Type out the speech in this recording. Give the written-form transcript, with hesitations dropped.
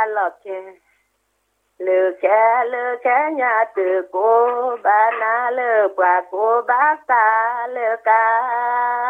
lọt kè lừa khé nhà từ cô ba na lừa quả cô bác ta lừa ca